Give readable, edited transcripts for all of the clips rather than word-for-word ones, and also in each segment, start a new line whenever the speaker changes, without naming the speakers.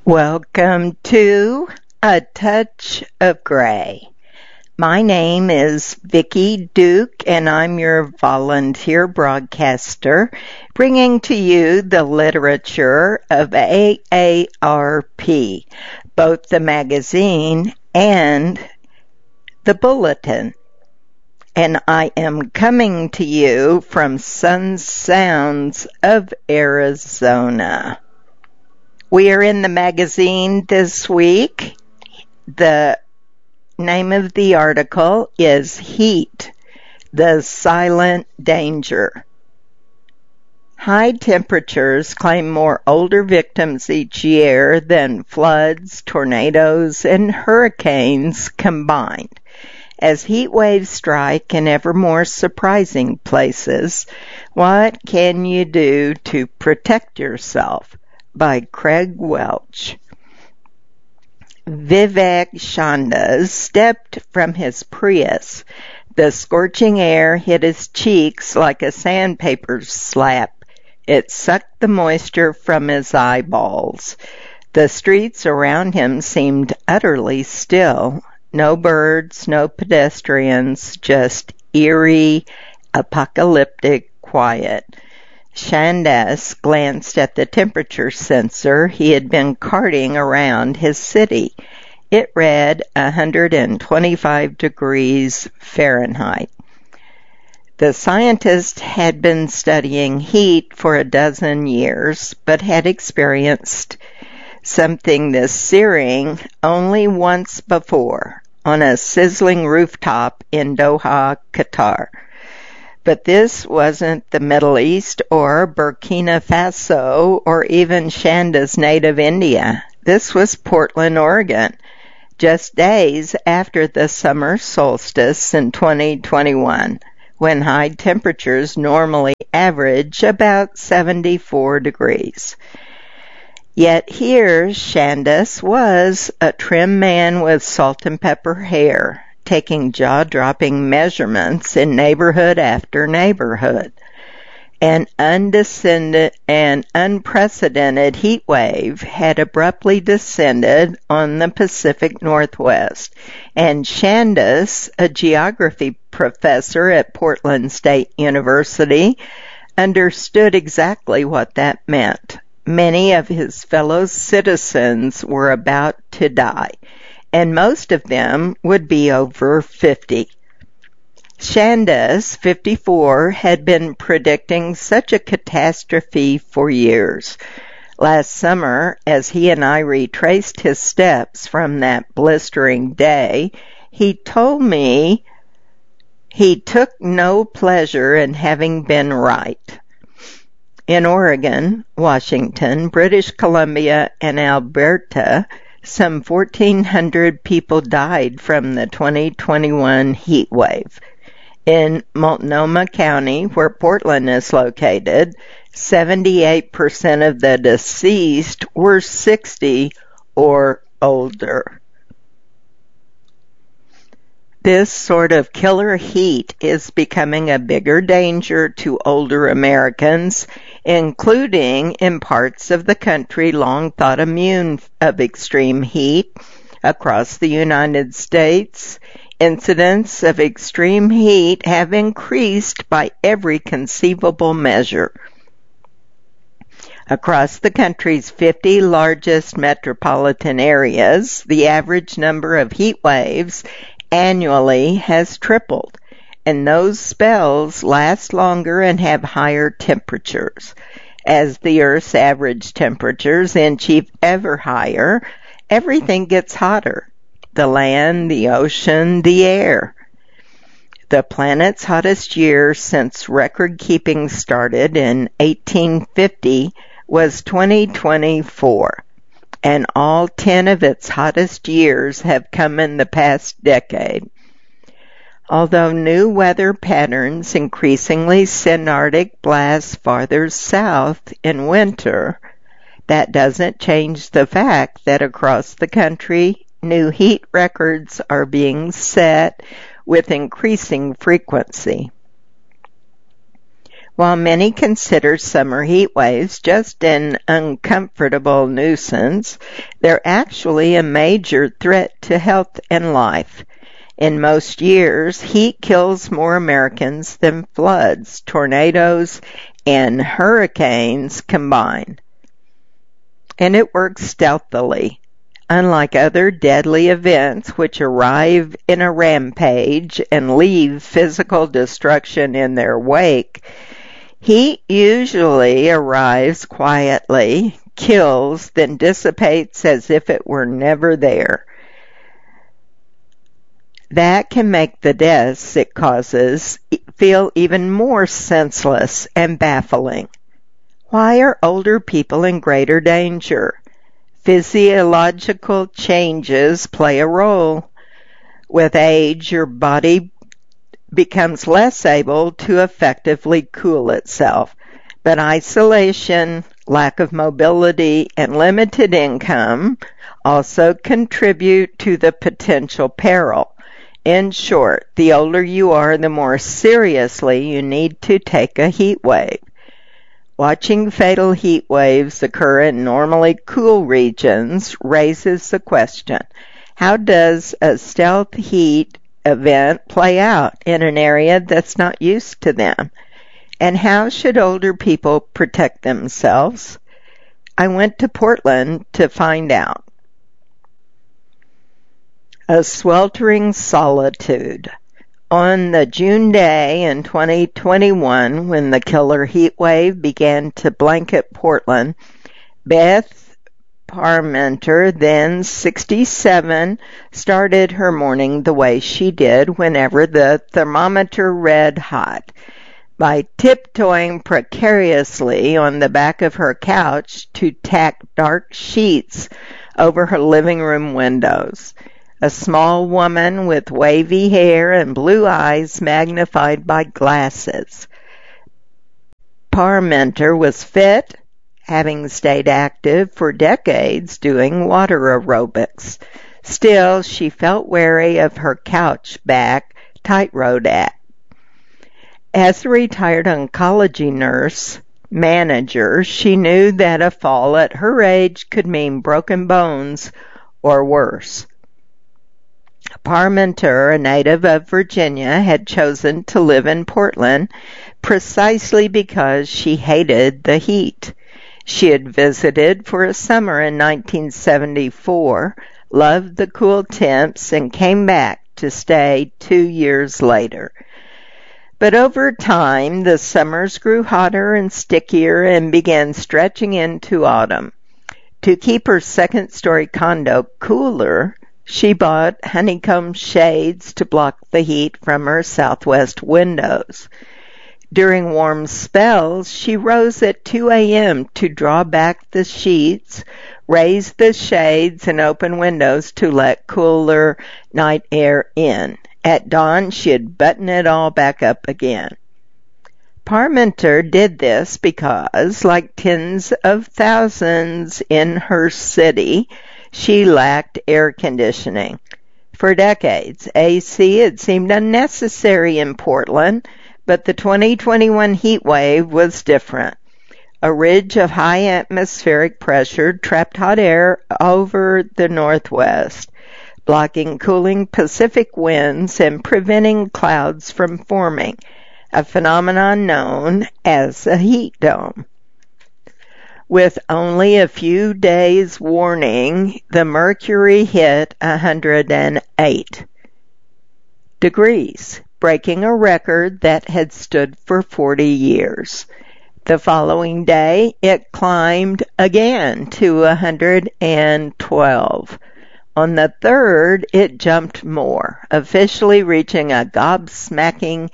Welcome to A Touch of Gray. My name is Vicki Duke, and I'm your volunteer broadcaster, bringing to you the literature of AARP, both the magazine and the bulletin. And I am coming to you from Sun Sounds of Arizona. We are in the magazine this week. The name of the article is Heat, the Silent Danger. High temperatures claim more older victims each year than floods, tornadoes, and hurricanes combined. As heat waves strike in ever more surprising places, what can you do to protect yourself? By Craig Welch. Vivek Chandas stepped from his Prius. The scorching air hit his cheeks like a sandpaper slap. It sucked the moisture from his eyeballs. The streets around him seemed utterly still. No birds, no pedestrians, just eerie, apocalyptic quiet. Chandas glanced at the temperature sensor he had been carting around his city. It read 125 degrees Fahrenheit. The scientist had been studying heat for a dozen years, but had experienced something this searing only once before, on a sizzling rooftop in Doha, Qatar. But this wasn't the Middle East or Burkina Faso or even Chandas' native India. This was Portland, Oregon, just days after the summer solstice in 2021, when high temperatures normally average about 74 degrees. Yet here Chandas was, a trim man with salt and pepper hair, taking jaw-dropping measurements in neighborhood after neighborhood. An unprecedented heat wave had abruptly descended on the Pacific Northwest, and Chandas, a geography professor at Portland State University, understood exactly what that meant. Many of his fellow citizens were about to die, and most of them would be over 50. Chandas, 54, had been predicting such a catastrophe for years. Last summer, as he and I retraced his steps from that blistering day, he told me he took no pleasure in having been right. In Oregon, Washington, British Columbia, and Alberta, some 1,400 people died from the 2021 heat wave. In Multnomah County, where Portland is located, 78% of the deceased were 60 or older. This sort of killer heat is becoming a bigger danger to older Americans, including in parts of the country long thought immune of extreme heat. Across the United States, incidents of extreme heat have increased by every conceivable measure. Across the country's 50 largest metropolitan areas, the average number of heat waves annually has tripled, and those spells last longer and have higher temperatures. As the Earth's average temperatures inch ever higher, everything gets hotter. The land, the ocean, the air. The planet's hottest year since record-keeping started in 1850 was 2024. And all 10 of its hottest years have come in the past decade. Although new weather patterns increasingly send Arctic blasts farther south in winter, that doesn't change the fact that across the country, new heat records are being set with increasing frequency. While many consider summer heat waves just an uncomfortable nuisance, they're actually a major threat to health and life. In most years, heat kills more Americans than floods, tornadoes, and hurricanes combined. And it works stealthily. Unlike other deadly events which arrive in a rampage and leave physical destruction in their wake, heat usually arrives quietly, kills, then dissipates as if it were never there. That can make the deaths it causes feel even more senseless and baffling. Why are older people in greater danger? Physiological changes play a role. With age, your body becomes less able to effectively cool itself, but isolation, lack of mobility, and limited income also contribute to the potential peril. In short, the older you are, the more seriously you need to take a heat wave. Watching fatal heat waves occur in normally cool regions raises the question, how does a stealth heat event play out in an area that's not used to them? And how should older people protect themselves? I went to Portland to find out. A sweltering solitude. On the June day in 2021, when the killer heat wave began to blanket Portland, Beth Parmenter, then 67, started her morning the way she did whenever the thermometer read hot, by tiptoeing precariously on the back of her couch to tack dark sheets over her living room windows. A small woman with wavy hair and blue eyes magnified by glasses. Parmenter was fit, having stayed active for decades doing water aerobics. Still, she felt wary of her couch back tightrope act. As a retired oncology nurse manager, she knew that a fall at her age could mean broken bones or worse. Parmenter, a native of Virginia, had chosen to live in Portland precisely because she hated the heat. She had visited for a summer in 1974, loved the cool temps, and came back to stay 2 years later. But over time, the summers grew hotter and stickier and began stretching into autumn. To keep her second-story condo cooler, she bought honeycomb shades to block the heat from her southwest windows. During warm spells, she rose at 2 a.m. to draw back the sheets, raise the shades, and open windows to let cooler night air in. At dawn, she'd button it all back up again. Parmenter did this because, like tens of thousands in her city, she lacked air conditioning. For decades, AC had seemed unnecessary in Portland, but the 2021 heat wave was different. A ridge of high atmospheric pressure trapped hot air over the northwest, blocking cooling Pacific winds and preventing clouds from forming, a phenomenon known as a heat dome. With only a few days' warning, the mercury hit 108 degrees, breaking a record that had stood for 40 years. The following day, it climbed again to 112. On the 3rd, it jumped more, officially reaching a gobsmacking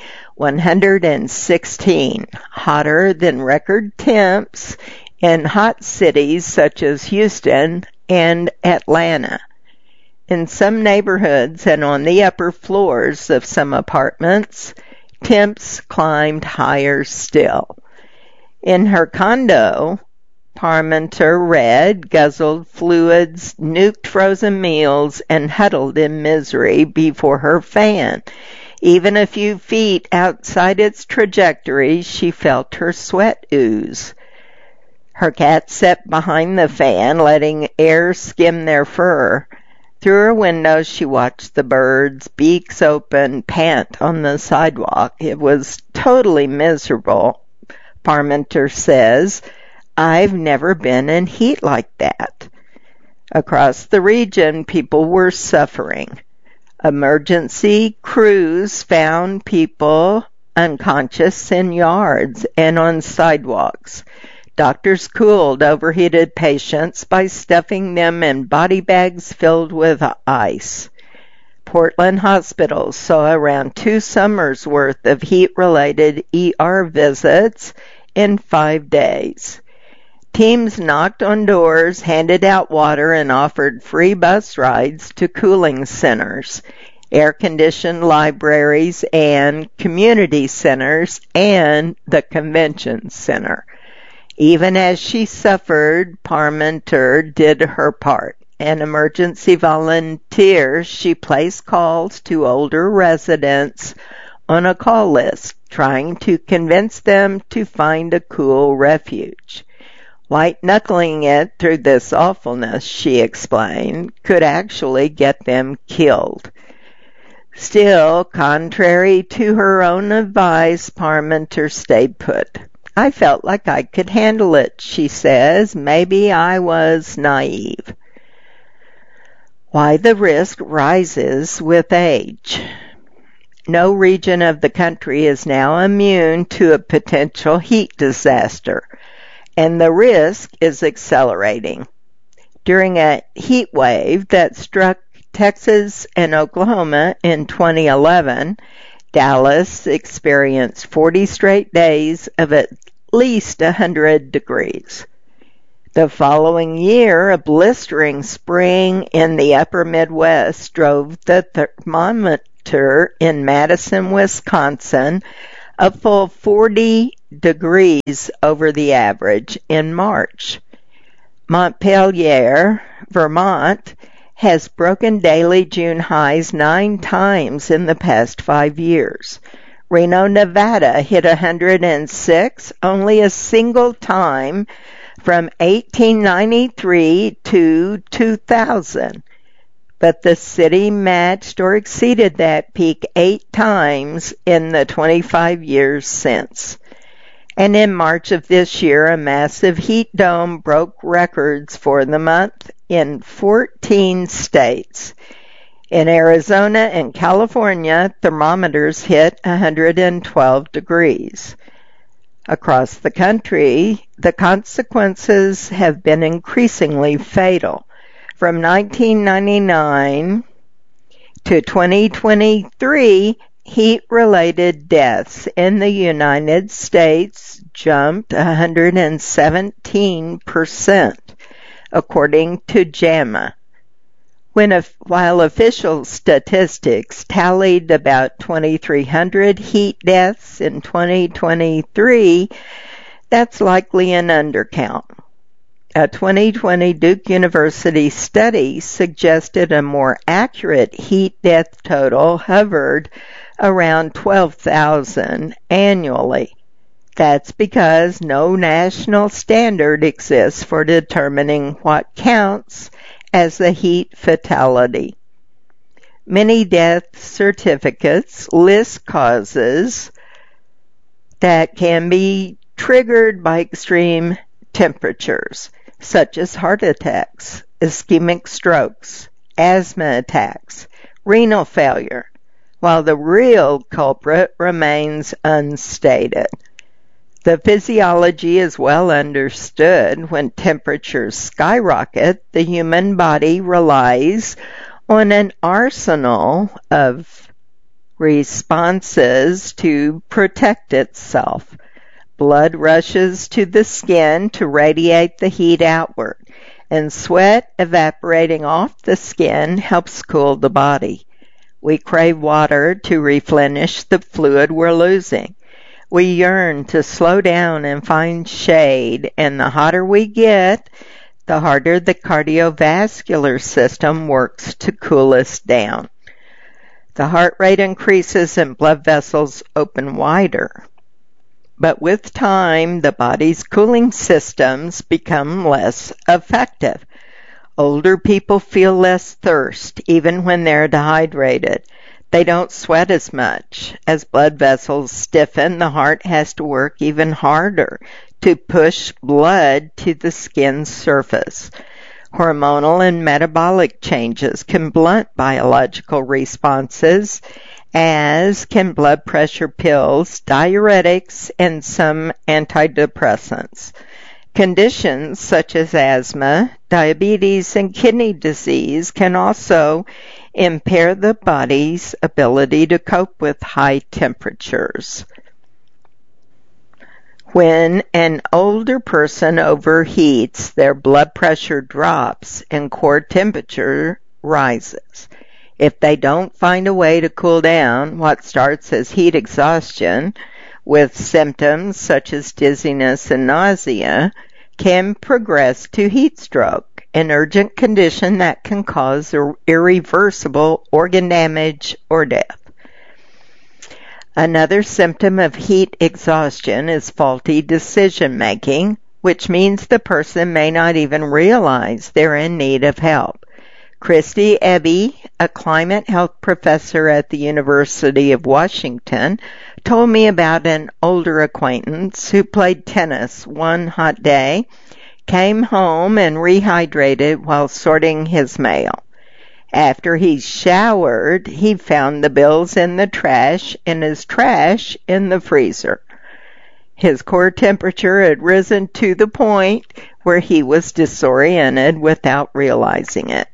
116, hotter than record temps in hot cities such as Houston and Atlanta. In some neighborhoods and on the upper floors of some apartments, temps climbed higher still. In her condo, Parmenter read, guzzled fluids, nuked frozen meals, and huddled in misery before her fan. Even a few feet outside its trajectory, she felt her sweat ooze. Her cat sat behind the fan, letting air skim their fur. Through her window, she watched the birds, beaks open, pant on the sidewalk. It was totally miserable, Parmenter says. I've never been in heat like that. Across the region, people were suffering. Emergency crews found people unconscious in yards and on sidewalks. Doctors cooled overheated patients by stuffing them in body bags filled with ice. Portland hospitals saw around 2 summers' worth of heat-related ER visits in 5 days. Teams knocked on doors, handed out water, and offered free bus rides to cooling centers, air-conditioned libraries, and community centers, and the convention center. Even as she suffered, Parmenter did her part. An emergency volunteer, she placed calls to older residents on a call list, trying to convince them to find a cool refuge. White-knuckling it through this awfulness, she explained, could actually get them killed. Still, contrary to her own advice, Parmenter stayed put. I felt like I could handle it, she says. Maybe I was naive. Why the risk rises with age. No region of the country is now immune to a potential heat disaster, and the risk is accelerating. During a heat wave that struck Texas and Oklahoma in 2011, Dallas experienced 40 straight days of at least 100 degrees. The following year, a blistering spring in the upper Midwest drove the thermometer in Madison, Wisconsin, a full 40 degrees over the average in March. Montpelier, Vermont, has broken daily June highs 9 times in the past 5 years. Reno, Nevada hit 106 only a single time from 1893 to 2000. But the city matched or exceeded that peak 8 times in the 25 years since. And in March of this year, a massive heat dome broke records for the month in 14 states. In Arizona and California, thermometers hit 112 degrees. Across the country, the consequences have been increasingly fatal. From 1999 to 2023, heat-related deaths in the United States jumped 117%, according to JAMA. While official statistics tallied about 2,300 heat deaths in 2023, that's likely an undercount. A 2020 Duke University study suggested a more accurate heat death total hovered around 12,000 annually. That's because no national standard exists for determining what counts as a heat fatality. Many death certificates list causes that can be triggered by extreme temperatures, such as heart attacks, ischemic strokes, asthma attacks, renal failure, while the real culprit remains unstated. The physiology is well understood. When temperatures skyrocket, the human body relies on an arsenal of responses to protect itself. Blood rushes to the skin to radiate the heat outward, and sweat evaporating off the skin helps cool the body. We crave water to replenish the fluid we're losing. We yearn to slow down and find shade, and the hotter we get, the harder the cardiovascular system works to cool us down. The heart rate increases and blood vessels open wider. But with time, the body's cooling systems become less effective. Older people feel less thirst, even when they're dehydrated. They don't sweat as much. As blood vessels stiffen, the heart has to work even harder to push blood to the skin's surface. Hormonal and metabolic changes can blunt biological responses, as can blood pressure pills, diuretics, and some antidepressants. Conditions such as asthma, diabetes, and kidney disease can also impair the body's ability to cope with high temperatures. When an older person overheats, their blood pressure drops and core temperature rises. If they don't find a way to cool down, what starts as heat exhaustion, with symptoms such as dizziness and nausea, can progress to heat stroke, an urgent condition that can cause irreversible organ damage or death. Another symptom of heat exhaustion is faulty decision-making, which means the person may not even realize they're in need of help. Christy Ebbe, a climate health professor at the University of Washington, told me about an older acquaintance who played tennis one hot day, came home and rehydrated while sorting his mail. After he showered, he found the bills in the trash and his trash in the freezer. His core temperature had risen to the point where he was disoriented without realizing it.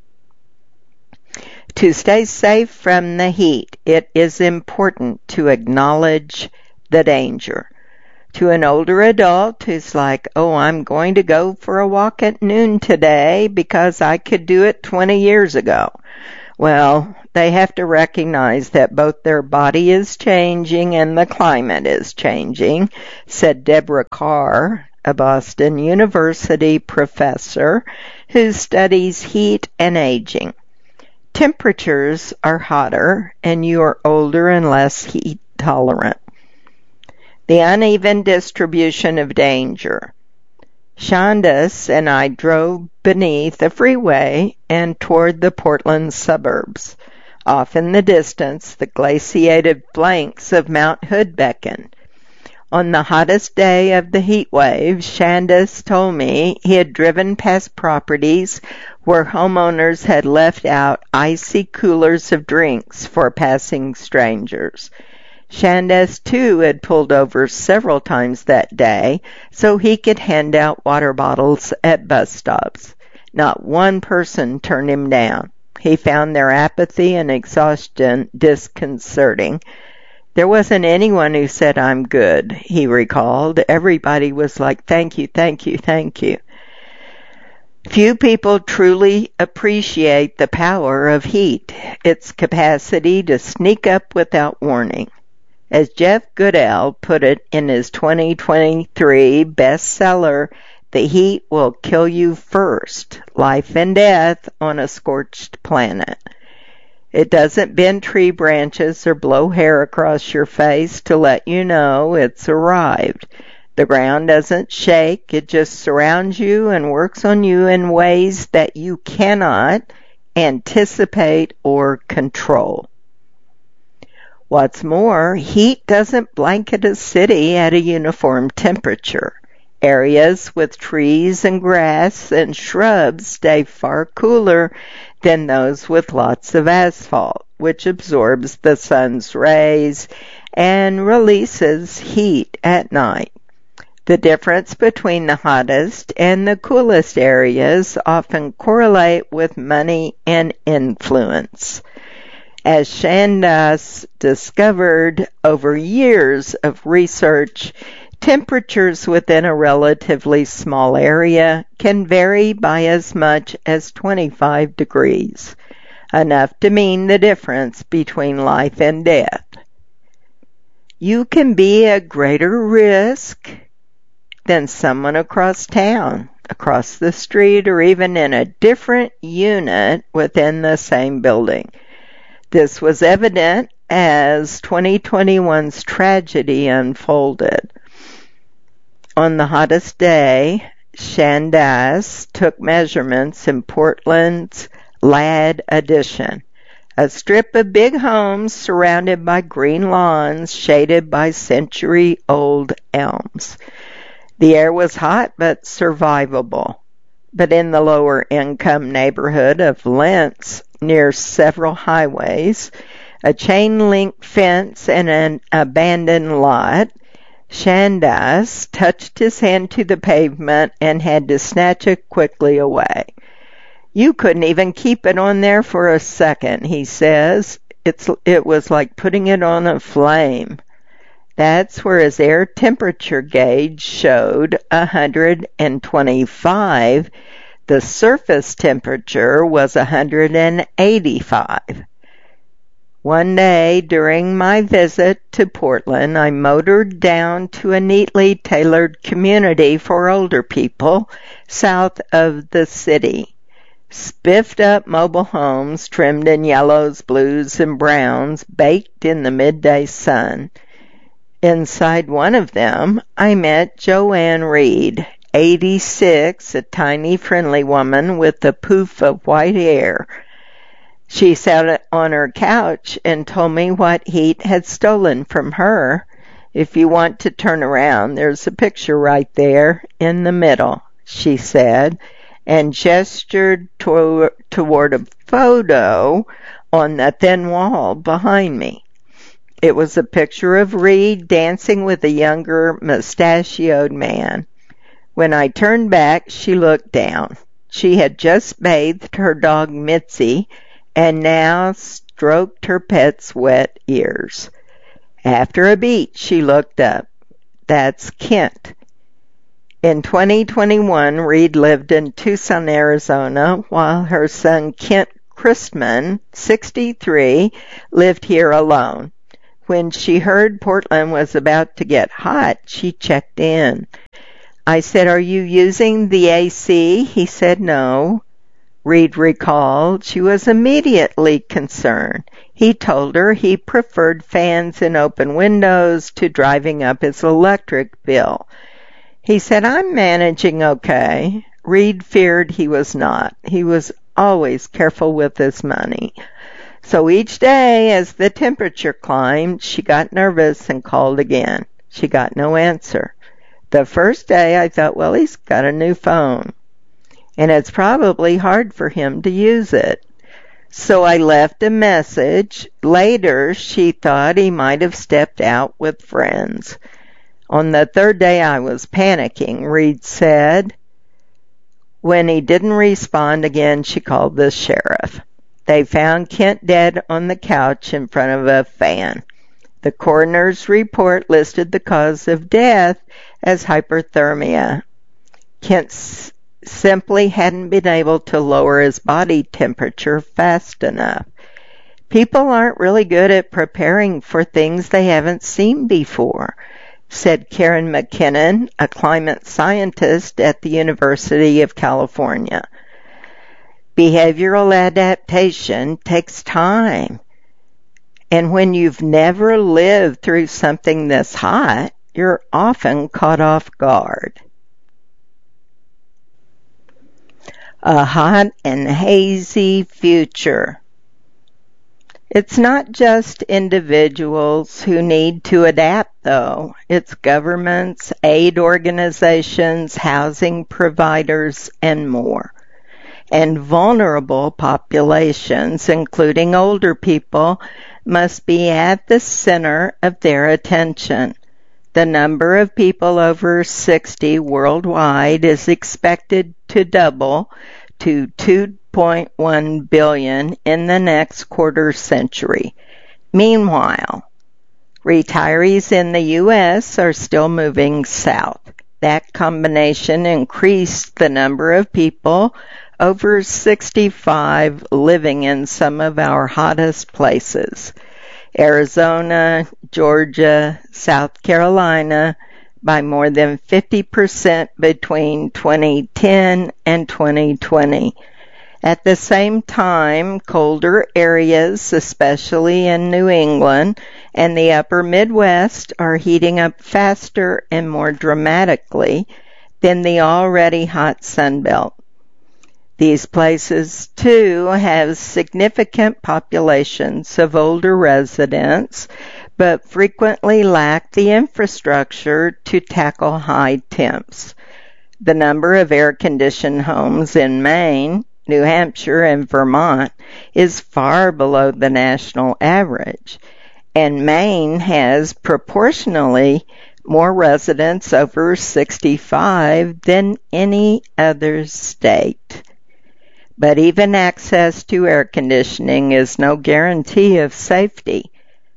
To stay safe from the heat, it is important to acknowledge the danger. To an older adult who's like, oh, I'm going to go for a walk at noon today because I could do it 20 years ago. Well, they have to recognize that both their body is changing and the climate is changing, said Deborah Carr, a Boston University professor who studies heat and aging. Temperatures are hotter and you are older and less heat tolerant. The uneven distribution of danger. Shandas and I drove beneath a freeway and toward the Portland suburbs. Off in the distance, the glaciated flanks of Mount Hood beckoned. On the hottest day of the heat wave, Shandas told me he had driven past properties where homeowners had left out icy coolers of drinks for passing strangers. Shandas, too, had pulled over several times that day so he could hand out water bottles at bus stops. Not one person turned him down. He found their apathy and exhaustion disconcerting. There wasn't anyone who said, I'm good, he recalled. Everybody was like, thank you, thank you, thank you. Few people truly appreciate the power of heat, its capacity to sneak up without warning. As Jeff Goodell put it in his 2023 bestseller, The Heat Will Kill You First, Life and Death on a Scorched Planet. It doesn't bend tree branches or blow hair across your face to let you know it's arrived. The ground doesn't shake, it just surrounds you and works on you in ways that you cannot anticipate or control. What's more, heat doesn't blanket a city at a uniform temperature. Areas with trees and grass and shrubs stay far cooler than those with lots of asphalt, which absorbs the sun's rays and releases heat at night. The difference between the hottest and the coolest areas often correlate with money and influence. As Shandas discovered over years of research, temperatures within a relatively small area can vary by as much as 25 degrees, enough to mean the difference between life and death. You can be at greater risk than someone across town, across the street, or even in a different unit within the same building. This was evident as 2021's tragedy unfolded. On the hottest day, Shandas took measurements in Portland's Ladd Addition, a strip of big homes surrounded by green lawns shaded by century-old elms. The air was hot but survivable. But in the lower-income neighborhood of Lentz, near several highways, a chain-link fence, and an abandoned lot, Shandas touched his hand to the pavement and had to snatch it quickly away. You couldn't even keep it on there for a second, he says. It was like putting it on a flame. That's where his air temperature gauge showed 125. The surface temperature was 185. One day during my visit to Portland, I motored down to a neatly tailored community for older people south of the city. Spiffed up mobile homes trimmed in yellows, blues, and browns baked in the midday sun. Inside one of them, I met Joanne Reed, 86, a tiny, friendly woman with a poof of white hair. She sat on her couch and told me what heat had stolen from her. If you want to turn around, there's a picture right there in the middle, she said, and gestured toward a photo on the thin wall behind me. It was a picture of Reed dancing with a younger, mustachioed man. When I turned back, she looked down. She had just bathed her dog Mitzi and now stroked her pet's wet ears. After a beat, she looked up. That's Kent. In 2021, Reed lived in Tucson, Arizona, while her son Kent Christman, 63, lived here alone. When she heard Portland was about to get hot, she checked in. I said, "Are you using the AC?" He said no. Reed recalled she was immediately concerned. He told her he preferred fans and open windows to driving up his electric bill. He said, "I'm managing okay." Reed feared he was not. He was always careful with his money. So each day, as the temperature climbed, she got nervous and called again. She got no answer. The first day, I thought, well, he's got a new phone, and it's probably hard for him to use it. So I left a message. Later, she thought he might have stepped out with friends. On the third day, I was panicking, Reed said. When he didn't respond again, she called the sheriff. They found Kent dead on the couch in front of a fan. The coroner's report listed the cause of death as hyperthermia. Kent simply hadn't been able to lower his body temperature fast enough. People aren't really good at preparing for things they haven't seen before, said Karen McKinnon, a climate scientist at the University of California. Behavioral adaptation takes time. And when you've never lived through something this hot, you're often caught off guard. A hot and hazy future. It's not just individuals who need to adapt, though. It's governments, aid organizations, housing providers, and more. And vulnerable populations, including older people, must be at the center of their attention. The number of people over 60 worldwide is expected to double to 2.1 billion in the next quarter century. Meanwhile, retirees in the U.S. are still moving south. That combination increased the number of people over 65 living in some of our hottest places. Arizona, Georgia, South Carolina, by more than 50% between 2010 and 2020. At the same time, colder areas, especially in New England and the upper Midwest, are heating up faster and more dramatically than the already hot Sun Belt. These places, too, have significant populations of older residents, but frequently lack the infrastructure to tackle high temps. The number of air-conditioned homes in Maine, New Hampshire, and Vermont is far below the national average, and Maine has proportionally more residents over 65 than any other state. But even access to air conditioning is no guarantee of safety.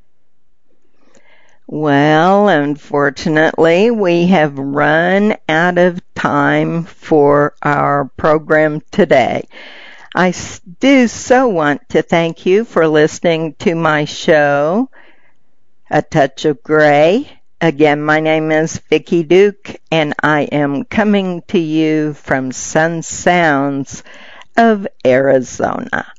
Well, unfortunately, we have run out of time for our program today. I do so want to thank you for listening to my show, A Touch of Gray. Again, my name is Vicki Duke, and I am coming to you from Sun Sounds of Arizona.